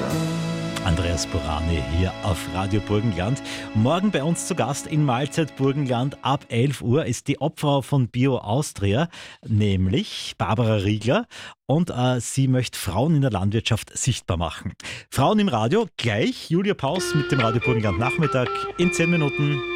Andreas Borani hier auf Radio Burgenland. Morgen bei uns zu Gast in Mahlzeit Burgenland ab 11 Uhr ist die Obfrau von Bio Austria, nämlich Barbara Riegler. Und sie möchte Frauen in der Landwirtschaft sichtbar machen. Frauen im Radio, gleich Julia Paus mit dem Radio Burgenland Nachmittag in 10 Minuten.